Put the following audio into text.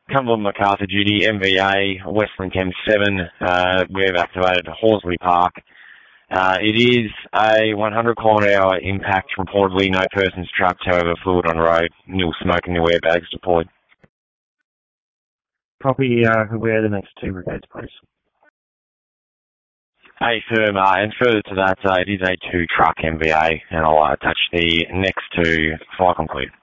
Cumberland MacArthur duty, MVA, Western Chem 7. We've activated Horsley Park. It is a 100 km/h impact. Reportedly, no persons trapped, however, fluid on road. Nil smoke and no airbags deployed. Copy, where are the next two brigades, please? Hey, firm, and further to that, it is a 2-truck MVA, and I'll attach the next two fly complete.